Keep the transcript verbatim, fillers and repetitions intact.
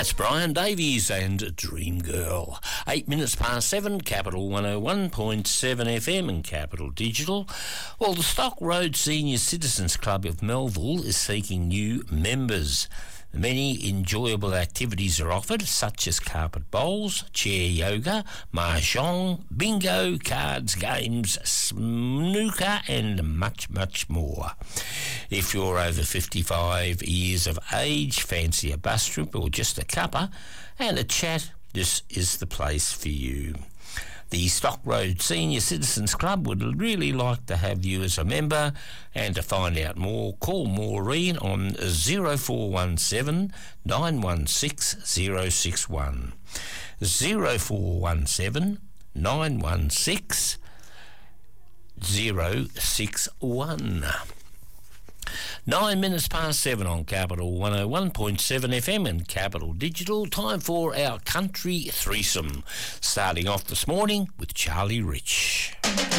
That's Brian Davies and Dream Girl. Eight minutes past seven, Capital one oh one point seven F M and Capital Digital. Well, the Stock Road Senior Citizens Club of Melville is seeking new members. Many enjoyable activities are offered, such as carpet bowls, chair yoga, mahjong, bingo, cards, games, snooker and much, much more. If you're over fifty-five years of age, fancy a bus trip or just a cuppa and a chat, this is the place for you. The Stock Road Senior Citizens Club would really like to have you as a member, and to find out more, call Maureen on zero four one seven, nine one six, zero six one. zero four one seven, nine one six, zero six one. Nine minutes past seven on Capital one oh one point seven F M and Capital Digital. Time for our country threesome. Starting off this morning with Charlie Rich.